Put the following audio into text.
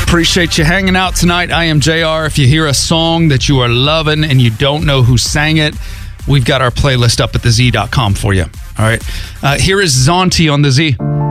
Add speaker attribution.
Speaker 1: Appreciate you hanging out tonight. I am JR. If you hear a song that you are loving and you don't know who sang it, we've got our playlist up at thez.com for you. All right. Here is Zonti on the Z.